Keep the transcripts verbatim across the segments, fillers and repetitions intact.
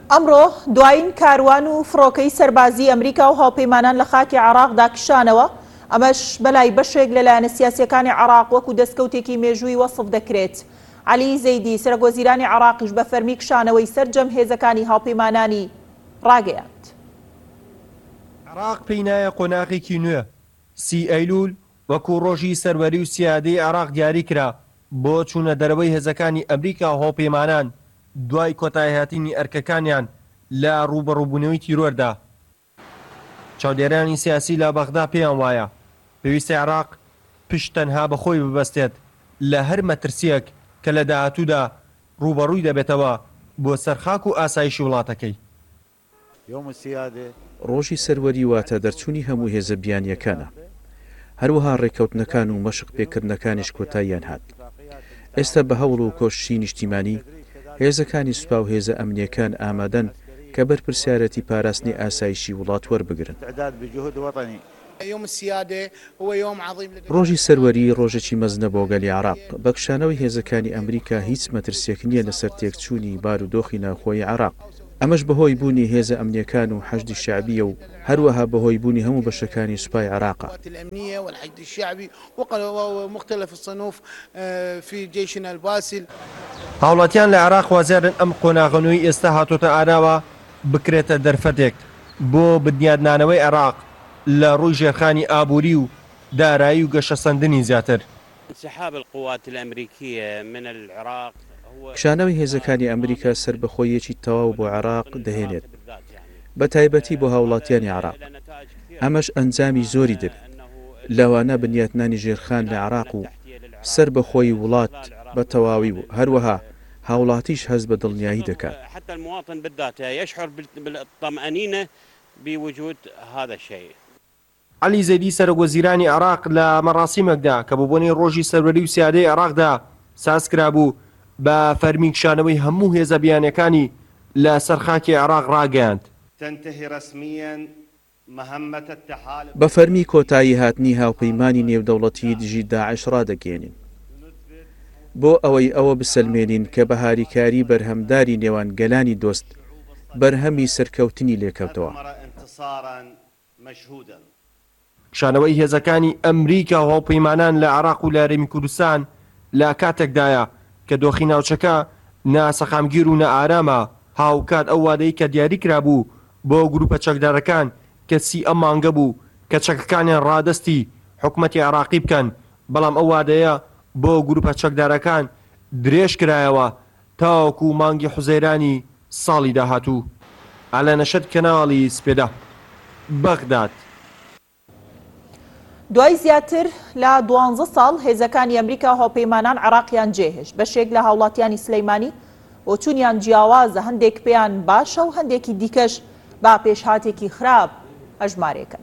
ئەمڕۆ دوایین کاروان و فڕۆکەی سەربازی ئەمریکا و هاوپەیمانان لە خاکی عێراقدا کشانەوە. ئەمەش بەلای بەشێک لەلایەنە سیاسیەکانی عێراق وەکو دەستکەوتێکی مێژووی وەسف دەکرێت. عەلی زەیدی سەرۆکوەزیرانی عێراقیش بە فەرمی کشانەوەی سەرجەم هێزەکانی هاوپەیمانانی ڕاگەیاند. عێراق پێی نایە قۆناغێکی نوێ. سی ئەیلول وەکو ڕۆژی سەروەری و سیادەی عێراق دیاری کرا بۆ چوونە دەرەوەی هێزەکانی ئەمریکا و هاوپەیمانان دوای کۆتایهاتنی ئەرکەکانیان لە ڕوبەڕووبوونەوەی تیرۆردا. چاودێرانی سیاسی لە بەغدا پێیان وایە پێویستە عێراق پشت تەنها بەخۆی ببەستێت لە هەر مەترسیەک کە لە داهاتوودا ڕوبەڕووی دەبێتەوە بۆ سەرخاک و ئاسایشی وڵاتەکەی. ڕۆژی سەروەری واتە دەرچوونی هەموو هێزە بیانیەکانە. هەروەها ڕێککەوتنەکان و مەشق پێکردنەکانیش کۆتاییان هات. ئێستا بە هەوڵ و کۆششی نیشتیمانی هێزەکانی سوپا و هێزە ئەمنیەکان ئامادەن کە بەرپرسیارەتی پاراستنی ئاسایشی وڵات وەربگرن. ڕۆژی سەروەری ڕۆژێکی مەزنە بۆ گەلی عێراق. بە کشانەوەی هێزەکانی ئەمریکا هیچ مەترسیەک نییە لەسەر تێکچوونی بارودۆخی ناوخۆی عێراق. ئەمەش بەهۆی بوونی هێزە ئەمنیەکان و حەشدی شعبیە و هەروەها بەهۆی بوونی هەموو بەشەکانی سوپای عێراقە. هاوڵاتیان لە عێراق وازیارن ئەم قۆناغەنەوەی ئێستا هاتۆتە ئاراوە بکرێتە دەرفەتێک بۆ بنیادنانەوەی عێراق لە ڕووی ژێرخانی ئابووری و دارایی و گەشەسەندنی زیاتر. کشانەوەی هێزەکانی ئەمریکا سربەخۆیەکی تەواو بۆ عێراق دەهێنێت بە تایبەتی بۆ هاوڵاتیانی عێراق. ئەمەش ئەنجامی زۆری دەبێت لەوانە بنیاتنانی ژێرخان لە عێراق و سربەخۆی وڵات بە تەواوی و هەروەها هاوڵاتیش هەست بە دڵنیایی دەکات. عەلی زەیدی سەرۆکوەزیرانی عێراق لە مەراسیمێکدا کە بۆ بۆنی ڕۆژی سەروەری و سیادەی عێراقدا ساز کرابوو بە فەرمی کشانەوەی هەموو هێزە بیانیەکانی لە سەرخاکی عێراق ڕاگەیاند. بە فەرمی کۆتایی هاتنی هاوپەیمانی نێودەوڵەتی دژی داعش ڕادەگەێنین بۆ ئەوەی ئەوە بسەلمێنین کە بە هاریکاری بەرهەمداری نێوان گەلانی دۆست بەرهەمی سەرکەوتنی لێکەوتەوە. کشانەوەی هێزەکانی ئەمریکا و هاوپەیمانان لە عێراق و لە هەرێمی کوردستان لە کاتێکدایە کە دۆخی ناوچەکە ناسەخامگیر و نەئارامە هاوکات ئەو وادەی کە دیاری کرابوو بۆ گروپە چەکدارەکان کە سی ئەم مانگە بوو کە چەکەکانیان ڕادستی حکومەتی عێراقی بکەن، بەڵام ئەو وادەیە بۆ گروپە چەکدارەکان درێژ کرایەوە تاوەکو مانگی حوزەیرانی ساڵی داهاتوو. ئالە نەشەد کەناڵی سپێدا، بەغداد. دوای زیاتر لە دوانزە ساڵ هێزەکانی ئەمریکا و هاوپەیمانان عێراقیان جێهێشت. بەشێک لە هاوڵاتیانی سلەیمانی بۆ چوونیان جیاوازە، هەندێک پێیان باشە و هەندێکی دیکەش با پێشهاتێکی خراپ هەژمارێکن.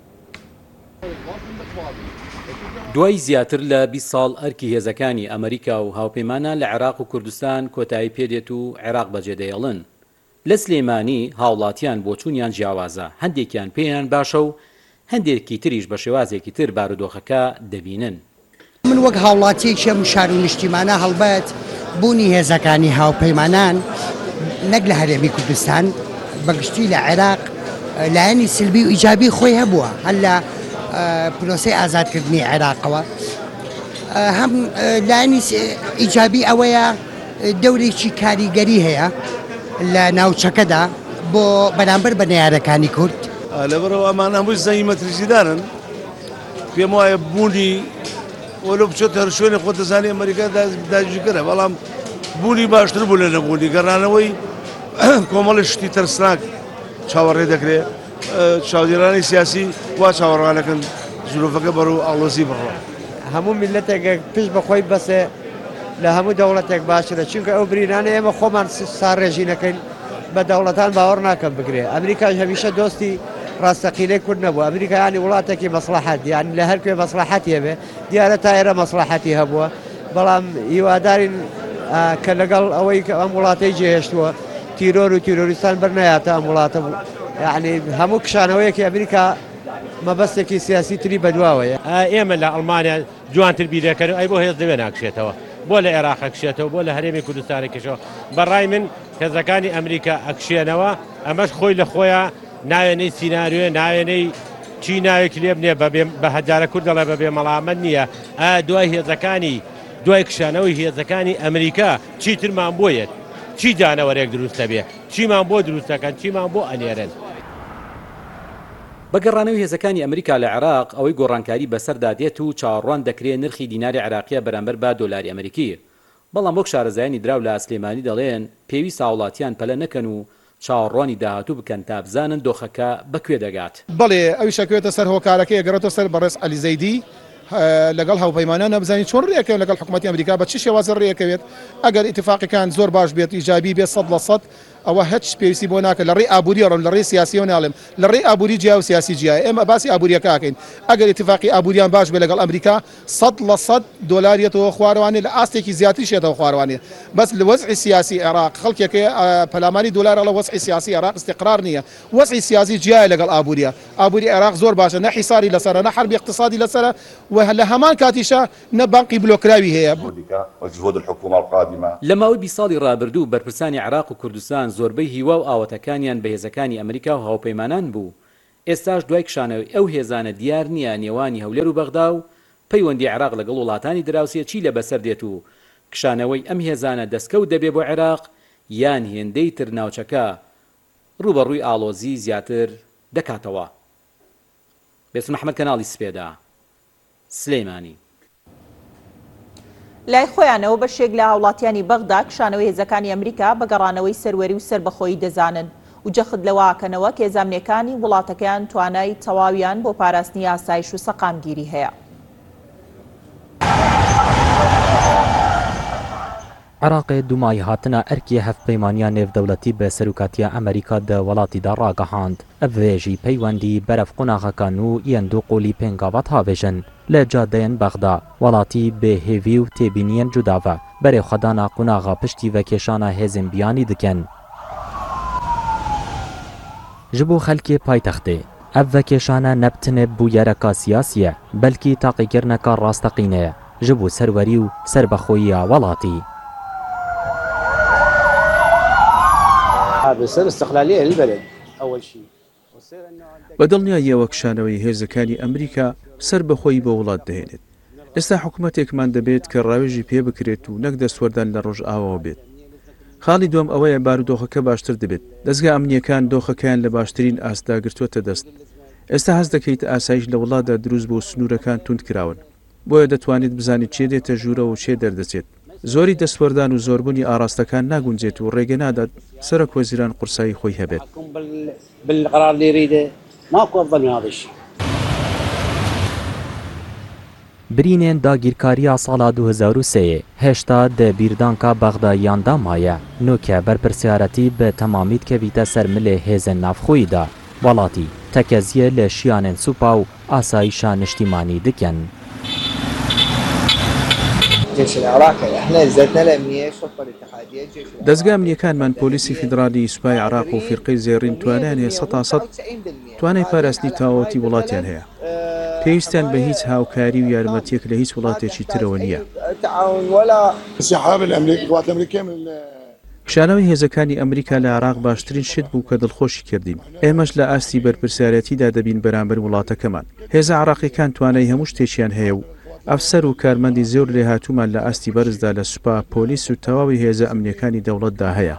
دوای زیاتر لە بیست ساڵ ئەرکی هێزەکانی ئەمریکا و هاوپەیمانان لە عێراق و کوردستان کۆتایی پێدێت و عێراق بەجێدەیەڵن. لە سلەیمانی هاوڵاتیان بۆ چوونیان جیاوازە، هەندێکیان پێیان باشە و هەندێکی تریش بە شێوازێکی تر بارودۆخەکە دەبینن. من وەک هاوڵاتیەکی شار و نیشتیمانە هەڵبەت بوونی هێزەکانی هاوپەیمانان نەک لە هەرێمی کوردستان بەگشتی لە عێراق لایەنی سلبی و ئیجابی خۆی هەبووە، هەر لە پرۆسەی ئازادکردنی عێراقەوە. هەم لایەنی ئیجابی ئەوەیە دەورێکی کاریگەری هەیە لە ناوچەکەدا بۆ بەرامبەر بە نەیارەکانی کورد. لەبەرەوە ئەمان هەمووی زەنگی مەترسیدارن. پێم وایە بوونی وەلو بچۆتە هەر شوێنێ خۆ دەزانێ ئەمریکا داگیرکەرە، بەڵام بوونی باشتر بوو لە نەبوونی. گەڕانەوەی کۆمەڵی شتی تەرسناک چاوەڕێ دەکرێت. چاودێرانی سیاسی وا چاوەڕوانەکەن زورۆفەکە بەرەو ئاڵۆزی بڕۆ. هەموو میلەتێک پشت بەخۆی بەسێ لە هەموو دەوڵەتێک باشترە، چونکە ئەو برینانە ئێمە خۆمان ساڕێژی نەکەین، بە دەوڵەتان باوەڕ ناکەم بگرێ. ئەمریکاش هەمیشە دۆستی ڕاستەقینەی کورد نەبووە. ئەمریکا یانی وڵاتێکی مەسلحەت، یانی لە هەر کوێ مەسلحەتی هەبێ، دیارە تا ئێرە مەسلحەتی هەبووە، بەڵام هیوادارین کە لەگەڵ ئەوەی کە ئەم وڵاتەی جێهێشتووە تیرۆر و تیرۆریستان بەرنایاتە ئەم وڵاتە بوو. یعنی هەموو کشانەوەیەکی ئەمریکا مەبەستێکی سیاسی تری بەدواوەیە. ئێمە لە ئەڵمانیا جوانتر بیرەکەن ئەی بۆ هێز دەوێ ناکشێتەوە، بۆ لە عێراق کشێتەوە، بۆ لە هەرێمی کوردستانی کشەوە. بەڕای من هێزەکانی ئەمریکا ئەکشێنەوە ئەمەش خۆی لە خۆیان ناوێنەی سیناریوێ ناوێنەی چی ناوێک لێ بنێ بە هەجارە کورد دەڵێ بەبێ مەڵامەت نییە ئا دوای هێزەکانی دوای کشانەوەی هێزەکانی ئەمریکا چیترمان بۆیەت چی جانەوەرێک دروستە بێ چیمان بۆ دروستەکەن چیمان بۆ ئەنێرن بەگەڕانەوەی هێزەکانی ئەمریکا لە عێراق ئەوەی گۆڕانکاری بەسەردا دێت و چاوەڕوان دەکرێت نرخی دیناری عێراقیە بەرامبەر بە دۆلاری ئەمریکی بەڵام بۆ شارەزایانی دراو لە ئەسلێمانی دەڵێن پێویست هاوڵاتیان پەلە نەکەن و چاوەڕوانی داهاتوو بکەن تا بزانن دۆخەکە بەکوێ دەگات بەڵێ ئەوی شەکوێتە سەر هۆکارەکەی گەڕێتە سەر بەڕێز عەلیزەیدی لەگەڵ هاوپەیمانان نەبزانین چۆن ڕێەکەن لەگەڵ حکوومەتی ئەمریکا بە چ شێوازە ڕێەکەوێت ئەگەر ئیتفاقیەکان زۆر باش بێت ئیجابی بێت سەد لە سەد ئەوە هیچ پێویستی بۆ ناکە لە ڕێی ئابووری ڕۆن لە ڕێی سیاسی و ناڵێم لە ڕێی ئابووری جیا و سیاسی جیای ئێمە باسی ئابووریەکەکەین ئەگەر ئیتفاقی ئابووریان باش بێ لەگەڵ ئەمریکا سەد لە سەد دۆلاریەتەوە خوارەوانێ لە ئاستێکی زیاتری شێتەوە خوارەوانێ بەس لە وەزعی سیاسی عێراق خەڵکێکی پەلامانی دۆلارە لە وەزعی سیاسی عێراق استقرار نییە وەزعی سیاسی جیای لەگەڵ ئابووریە ئابووری عێراق زۆر باشە نە حیساری لەسەرە نە حربی اقتصادی لەسەرە و لە هەمان کاتیشە نە بانقی بلۆکراوی هەیە لە ماوەی بیست ساڵی ڕابردوو بەرپرسانی عێراق و کوردستان زۆربەی هیوا و ئاوەتەکانیان بە هێزەکانی ئەمریکا و هاوپەیمانان بوو ئێستاش دوای کشانەوەی ئەو هێزانە دیار نییە نێوانی هەولێر و بەغدا و پەیوەندی عێراق لەگەڵ وڵاتانی دراوسێ چی لە بەسەر دێت و کشانەوەی ئەم هێزانە دەستکەوت دەبێ بۆ عێراق یان هێندەی تر ناوچەکە ڕوبەڕووی ئاڵۆزی زیاتر دەکاتەوە. بێسم محەممەد کەناڵی سپێدا سلەیمانی. لای خۆیانەوە بەشێک لە هاوڵاتیانی بەغدا کشانەوەی هێزەکانی ئەمریکا بە گەڕانەوەی سەروەری و سەربەخۆیی دەزانن و جەخت لەواکەنەوە کە هێزانامنیەکانی وڵاتەکەیان توانای تەواویان بۆ پاراستنی ئاسایش و سەقامگیری هەیە. عراقê dumay hatina erkê hevpeymaniya nêvdewletî bi serokatiya Amerîka di welatî de ragihand. Ev vê jî peywendî beref qunaxeka nû yên du qolî pêngavat havêjin. Li cadeyên Bexda, welatî bê hêvî û têbîniyên cuda ve, berê xwedana qunaxa piştî vekêşana hêzên biyanî dikin. Ji bo xelkê paytextê, ev vekêşane ne bi tenê bûyereka siyasî ye, belkî taqîkirneka rasteqînê ye ji bo serwerî û serbexweyiya welatî. بەدڵنیاییەوە کشانەوەی هێزەکانی ئەمریکا سەربەخۆیی بە وڵات دەهێنێت. ئێستا حکوومەتێکمان دەبێت کە ڕاوێژی پێ بکرێت و نەک دەستوەردان لە ڕۆژ ئاوەوە بێت. خاڵی دوم ئەوەیە بارودۆخەکە باشتر دەبێت. دەستگا ئەمنیەکان دۆخەکەیان لە باشترین ئاستا گرتووەتە دەست. ئێستا هەست دەکەیت ئاسایش لە وڵاتدا دروست بۆ سنوورەکان توندکراون. بۆیە دەتوانیت بزانیت چێ دێتە ژوورە و چێ دەردەچێت. زۆری دەستوەردان و زۆربوونی ئاراستەکان ناگونجێت و ڕێگە نادات سەرۆک وەزیران قورسایی خۆی هەبێت. برینên dagîrkariya sala du hezar û sêyê hêşta di bîrdanka Bexdayiyan da maye. Nûke berpirsiyaretî bi temamî dikevîte ser milê hêzên navxwî de. Welatî tekeziyê li şiyanên supa û asayîşa niştîmanî dikin. دەستگا ئەمنیەکانمان پۆلیسی فیدرالی سوپای عراق و فیرقەی زێڕین توانیان هەیە سەد تا سەد توانای پاراستنی تاوەتی وڵاتیان هەیە. پێویستیان بە هیچ هاوکاری و یارمەتیەک لە هیچ وڵاتێکی ترەوە نییە. کشانەوەی هێزەکانی ئەمریکا لە عراق باشترین شت بوو کە دڵخۆشی کردین. ئێمەش لە ئاستی بەرپرسیارەتیدا دەبین بەرامبەر وڵاتەکەمان. هێزە عراقیەکان توانای هەموو شتێکیان هەیە و ئەفسەر و کارمەندی زۆر لێهاتوومان لە ئاستی بەرزدا لە سوپا پۆلیس و تەواوی هێزە ئەمنیەکانی دەوڵەتدا هەیە.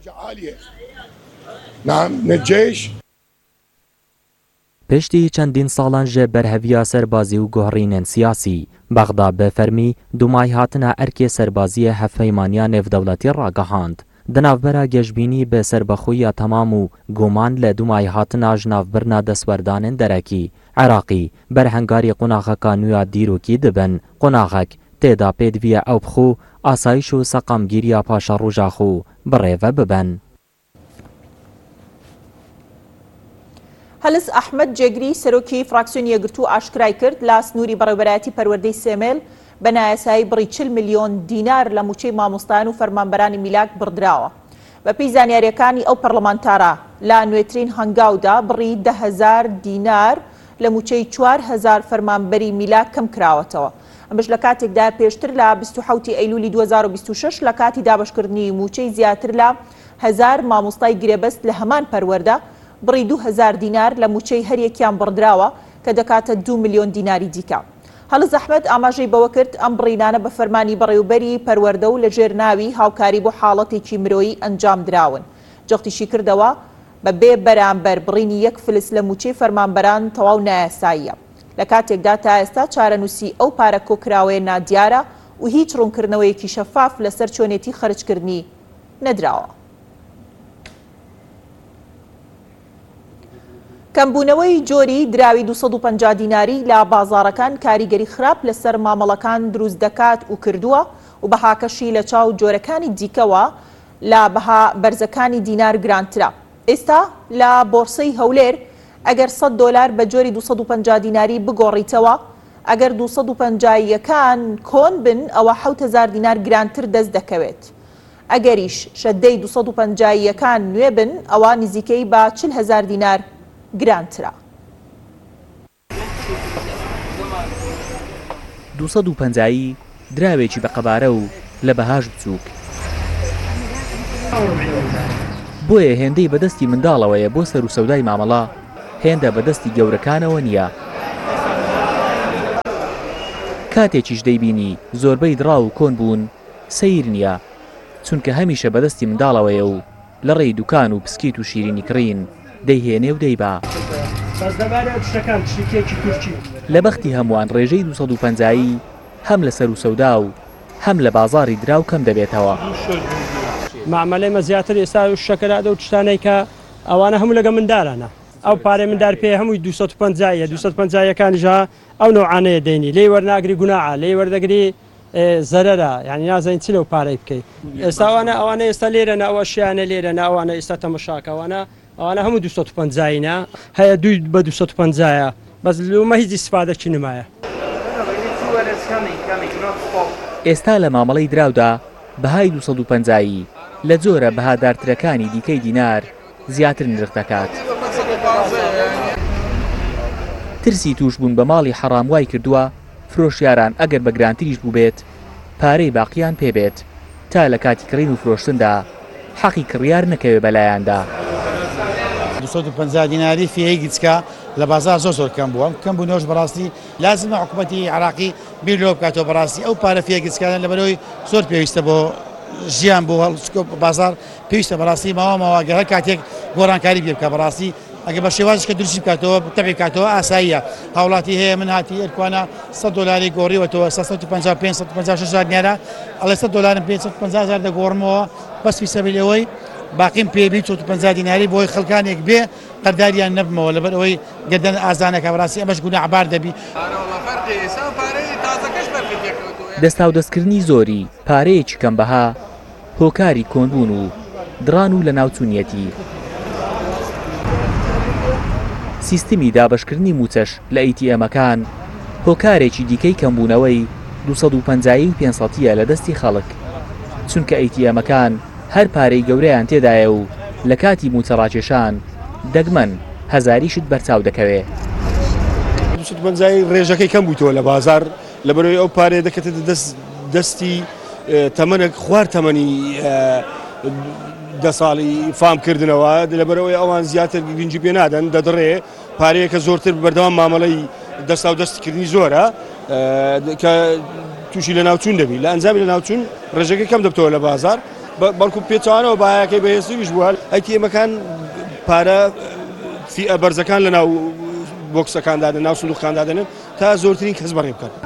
پشتی چەندین ساڵان ji berheviya serbazî û guherînên siyasî, Bexda bi fermî dumay hatina erkê serbaziyê hevpeymaniya nêvdewletî ragihand. Di navbera gejbînî bi serbexweyiya temam û guman li dumay hatina ji navbirina destwerdanên derekî, Iraqî berhengarî qunaxeka nû ya dîrokî dibin. Qunaxek têda pêdiviya ew bixû asayîş û seqamgîriya paşa roja xwe birêve bibin. هەلس ئەحمەد جێگری سەرۆکی فراکسیۆنی یەکگرتوو ئاشکرای کرد لا سنووری بەڕێوەبەرایەتی پەروەردەی سێمێل بە نایاسایی بڕی چل میلیۆن دینار لە موچەی مامۆستایان و فەرمانبەرانی میلاک بڕدراوە. بەپێی زانیاریەکانی ئەو پەرلەمانتارە لا نوێترین هەنگاودا بڕی ده هەزار دینار لە موچەی چوار هەزار فەرمانبەری میلاک کەم کراوەتەوە. ئەمەش لە کاتێکدا پێشتر لە بیست و حەوتی ئەیلولی دوو هەزار و بیست و شەش لە کاتی دابەشکردنی موچەی زیاتر لە هەزار مامۆستای گرێبەست لە هەمان پەروەردە بڕی دوو هەزار دینار لە موچەی هەریەکیان بڕدراوە کە دەکاتە دوو ملیۆن دیناری دیکە. هەڵز ئەحمەد ئاماژەی بەوە کرد ئەم بڕینانە بە فەرمانی بەڕێوەبەری پەروەردە و لە ژێرناوی هاوکاری بۆ حاڵەتێکی مرۆیی ئەنجام دراون. جەختیشی کردەوە بە بێ بەرامبەر بڕینی یەک فلس لە موچەی فەرمانبەران تەواو نایاساییە. لە کاتێکدا تا ئێستا چارەنووسی ئەو پارە کۆکراوەیە نادیارە و هیچ ڕوونکردنەوەیەکی شەفاف لەسەر چۆنێتی خەرجکردنی نەدراوە. کەمبوونەوەی جۆری دراوی دووسەد و پەنجا دیناری لە بازاڕەکان کاریگەری خراپ لەسەر مامەڵەکان دروست دەکات و کردووە و بەهاکەشی لە چاو جۆرەکانی دیکەوە لە بەها بەرزەکانی دینار گرانترا. ئێستا لە بۆرسەی هەولێر ئەگەر سەد دۆلار بە جۆری دووسەد و پەنجا دیناری بگۆڕیتەوە، ئەگەر دووسەد و پەنجا یەکان کۆن بن ئەوە حەوت هەزار دینار گرانتر دەست دەکەوێت. ئەگەریش شەدەی دووسەد و پەنجا یەکان نوێ بن ئەوە نزیکەی بە چل هەزار دینار گرانترا. دووسەد و پەنجایی دراوێکی بە قەبارە و لە بەهاش بچووک. بۆیە هێندەی بەدەستی منداڵەوەیە بۆ سەر و سەودای مامەڵە، هێندە بەدەستی گەورەکانەوە نییە. کاتێکیش دەیبینی زۆربەی دڕا و کۆن بوون سەیر نییە، چونکە هەمیشە بەدەستی منداڵەوەیە و لە ڕێی دوکان و پسکیت و شیرینی کڕین دەیهێنێ و دەیبا. لە بەختی هەمووان ڕێژەی دووسەد و پەنجایی هەم لە سەر و سەودا و هەم لە بازاڕی دراو کەم دەبێتەوە. معاملەی مە زیاتر ئێستا و شەکەلات و تشتانەی کە ئەوانە هەموو لەگە مندارانە. ئەو پارێ مندار پێ هەمووی دووسەد و پەنجایە دووسەد و پەنجایەکانیژە ئەو نوعانەیە دەینی لێی وەرناگری گوناعە لێی وەردەگری زەرەرە، یعنی نازانین چ لەو پارەی بکەیت. ئێستاوانە ئەوانە ئێستا لێرەنە ئەوە شیانە لێرەنە ئەوانە ئێستا تەمەشاکەوانە ئەوانە هەموو دووسەد و پەنجاینە هەیە دوی بە دووسەد و پەنجایە بەس لومە هیچ ئیسفادەکی نمایە. ئێستا لە مامەڵەی دراودا بەهای دووسەد و پەنجایی لە جۆرە بەهادارترەکانی دیکەی دینار زیاتر نرخ دەکات. ترسی توش بوون بە ماڵی حەڕام وای کردووە فرۆشیاران ئەگەر بە گرانتریش بوو بێت پارەی باقییان پێبێت تا لە کاتی کڕین و فرۆشتندا حەقی کڕیار نەکەوێ بەلایاندا. دووسەد و پەنجا دیناری فیەیەکی چکە لە بازار زۆر زۆر کەم بووە. کەم بوونەوەش بەڕاستی لازمە حکوومەتی عێراقی بیر لەوە بکاتەوە بەڕاستی ئەو پارە فیەیەکی چکانە لەبەرەوەی زۆر پێویستە بۆ ژیان بۆ هەڵچکۆ بازار پێویستە بەڕاستی ماوە ماواگە هەر کاتێک گۆڕانکاری پێ بکە بەڕاستی ئەگە بە شێوازش کە دروستی بکاتەوە تەبێ بکاتەوە ئاساییە. هاوڵاتی هەیە من هاتی ئەرکوانە سەد دۆلاری گۆڕیوەتەوە سەد و پەنجا و پێنج سەد و پەنجا و شەش هەزار دیارە ئەڵێ سەد دۆلارم پێنج سەد و پەنجا هەزار دەگۆڕمەوە بەس فی سەبیلەوەی باقیم پێبی چۆت و پەنجا دیناری بۆی خەڵکانێک بێ قەرداریان نەبمەوە لەبەر ئەوەی گەردەن ئازانەکە بەڕاستی ئەمەش گوناحبار دەبی. دەستا و دەستکردنی زۆری پارەیەکی کەم بەها هۆکاری کۆنبوون و دران و لە ناوچوونیەتی. سیستمی دابشکردنی موچەش لە ئەی تی ئەمەکان هۆکارێکی دیکەی کەمبوونەوەی دووسەد و پەنجایی و پێنج سەدیە لە دەستی خەڵک، چونکە ئەی تی ئەمەکان هەر پارەی گەورەیان تێدایە و لە کاتی موچەڕاکێشان دەگمەن هەزاریشت بەرچاو دەکەوێت. دووسەد و پەنجای ڕێژەکەی کەم بوویتەوە لە بازار لەبەرەوەی ئەو پارێ دەکەتە دەستی تەمەنێک خوار تەمەنی دە ساڵی فامکردنەوە لەبەرەوەی ئەوان زیاتر گرنگی پێ نادەن دەدڕێ پارەیەکە زۆرتر بەردەوام مامەڵەی دەستا و دەستکردنی زۆرە کە تووشی لە ناوچوون دەبی لە ئەنجامی لە ناوچوون ڕێژەکەی کەم دەبتەوە لە بازار بەڵکو پێچوانەوە باەکەی بەهێزیش بووە ئەی تی ئەمەکان پارە فیئە بەرزەکان لە ناو بۆکسەکاندادن ناو سندوقخاندادنن تا زۆرترین کەس بەڕێ بکەن.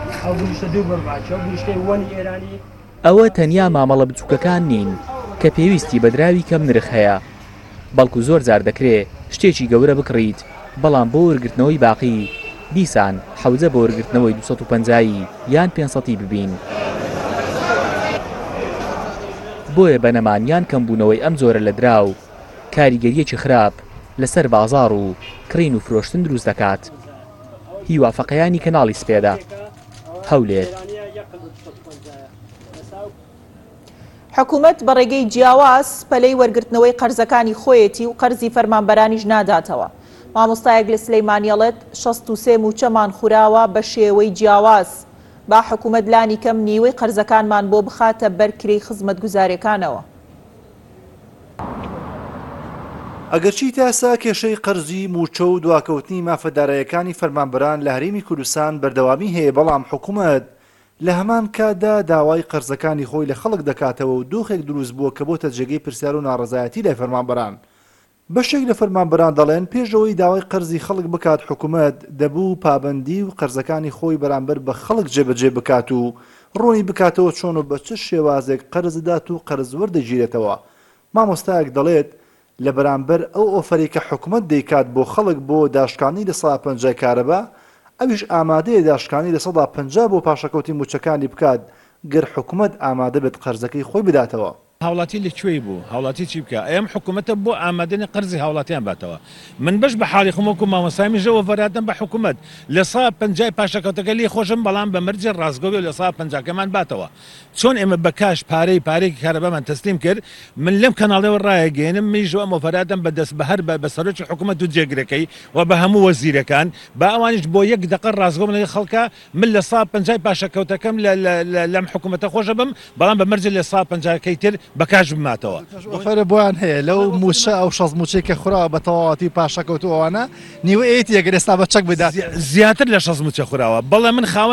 ئەوە تەنیا مامەڵە بچووکەکان نین کە پێویستی بەدراوی کەم نرخ هەیە، بەڵکو زۆر جار دەکرێت شتێکی گەورە بکڕیت بەڵام بۆ وەرگرتنەوەی باقی دیسان حەوزە بە وەرگرتنەوەی دووسەد و پەنجایی یان پێنج سەدی ببین. بۆیە بەنەمانیان کەمبوونەوەی ئەم جۆرە لە دراو کاریگەریەکی خراپ لەسەر بازاڕ و کڕین و فرۆشتن دروست دەکات. هیوافەقەیانی کەناڵی سپێدا هەولێر. حکوومەت بە ڕێگەی جیاواز پەلەی وەرگرتنەوەی قەرزەکانی خۆیەتی و قەرزی فەرمانبەرانیش ناداتەوە. مامۆستایەک لە سلەیمانیەڵێت شەست و سێ موچەمان خوراوە بە شێوەی جیاواز. با حکوومەت لانی کەم نیوەی قەرزەکانمان بۆ بخاتە بەر کرێی خزمەتگوزاریەکانەوە. ئەگەرچی تاسا کێشەی قەرزی موچە و دواکەوتنی مافەدارایەکانی فەرمانبەران لە هەرێمی کوردستان بەردەوامی هەیە بەڵام حکوومەت لە هەمان کاتدا داوای قەرزەکانی خۆی لە خەڵک دەکاتەوە و دۆخێک دروست بووە کە بۆتە جێگەی پرسیار و ناڕەزایەتی لای فەرمانبەران. بەشێک لە فەرمانبەران دەڵێن پێشەوەی داوای قەرزی خەڵک بکات حکوومەت دەبوو پابەندی و قەرزەکانی خۆی بەرامبەر بە خەڵک جێبەجێ بکات و ڕوونی بکاتەوە چۆن و بە چ شێوازێک قەرزدات و قەرزوەردەگیرێتەوە. مامۆستایەک دەڵێت لە بەرامبەر ئەو ئۆفەری کە حکوومەت دەیکات بۆ خەڵک بۆ داشکانی لە سەدا پەنجا کارەبا ئەویش ئامادەیە داشکانی لە سەدا پەنجا بۆ پاشەکەوتی موچەکانی بکات گەر حکوومەت ئامادە بێت قەرزەکەی خۆی بداتەوە. هاوڵاتی لەکوێی بوو هاوڵاتی چی بکە ئەم حکوومەتە بۆ ئامادەنی قەرزی هاوڵاتیان باتەوە من بەش بە حاڵی خۆمەکو مامۆستایمیژەوە بەراتم بە حکوومەت لە سا پەنجای پاشەکەوتەکە لێ خۆشم بەڵام بە مەرجە ڕازگۆی لە سا پەنجاکەمان باتەوە چۆن ئێمە بە کاش پارەی پارێکی کارەبامان تەسلیم کرد من لەم کەناڵەوە ڕایەگەێنم میژەوە مۆفەراتم بە دەست بە هەر بە سەرۆکی حکوومەت و جێگرەکەی و بە هەموو وەزیرەکان با ئەوانیش بۆ یەک دقە ڕازگۆم لە خەڵکە من لە سا پەنجای پاشەکەوتەکەم لەم حکوومەتە خۆشە بم بەڵام بە مەرجە لە سا پەنجاکەی تر بە کاش بماتەوە. وەفەرە بۆیان هەیە لەو موچە ئەو شەز موچەی کە خوراوە بە تەواوەتی پاشەکەوتوەوانە نیوە ئێتی ئەگەر ئێستا بە چەک بدات زیاتر لە شەز موچە خوراوە بەڵێ من خاوەن